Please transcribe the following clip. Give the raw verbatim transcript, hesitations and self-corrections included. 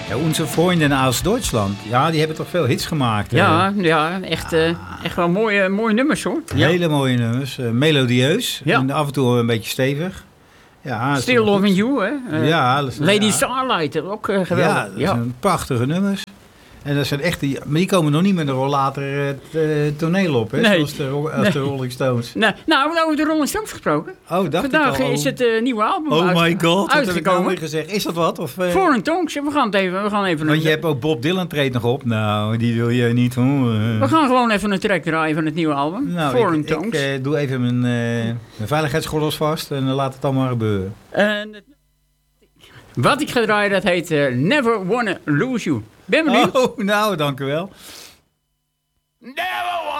Ja, onze vrienden uit Duitsland, ja, die hebben toch veel hits gemaakt. Ja, uh. ja echt, uh, echt wel mooie, mooie nummers hoor. Ja. Hele mooie nummers, uh, melodieus ja. en af en toe een beetje stevig. Ja, Still Loving You, hè? Uh, ja, dat is, Lady ja. Starlight, ook uh, geweldig. Ja, dat ja. zijn prachtige nummers. En dat zijn echt die, maar die komen nog niet met een rollator het uh, toneel op, hè? Nee. Zoals de, als nee. de Rolling Stones. Nee. Nou, over de Rolling Stones gesproken. Oh, dacht Vandaag ik al. is het uh, nieuwe album oh uit, my god, uitgekomen. wat heb ik nou weer gezegd? Is dat wat? Of, uh... Foreign Tongues, we gaan het even, we gaan even... Want een, je hebt ook Bob Dylan treedt nog op. Nou, die wil je niet horen. We gaan gewoon even een track draaien van het nieuwe album. Nou, Foreign ik, Tongues. ik uh, doe even mijn, uh, mijn veiligheidsgordels vast en uh, laat het allemaal gebeuren. En, wat ik ga draaien, dat heet uh, Never Wanna Lose You. Ben benieuwd. Oh, nou, dank u wel. Never